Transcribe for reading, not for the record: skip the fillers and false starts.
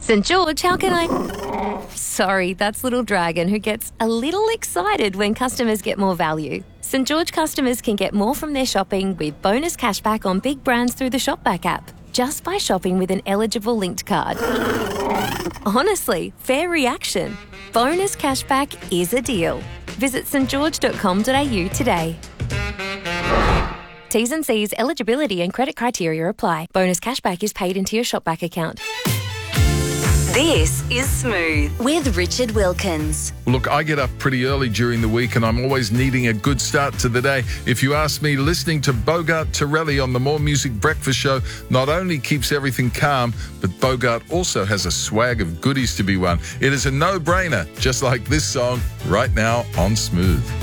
St George, how can I... Sorry, that's Little Dragon, who gets a little excited when customers get more value. St George customers can get more from their shopping with bonus cashback on big brands through the Shopback app, just by shopping with an eligible linked card. Honestly, fair reaction. Bonus cashback is a deal. Visit stgeorge.com.au today. T's and C's, eligibility and credit criteria apply. Bonus cashback is paid into your Shopback account. This is Smooth with Richard Wilkins. Look, I get up pretty early during the week and I'm always needing a good start to the day. If you ask me, listening to Bogart Torelli on the More Music Breakfast Show not only keeps everything calm, but Bogart also has a swag of goodies to be won. It is a no-brainer, just like this song right now on Smooth.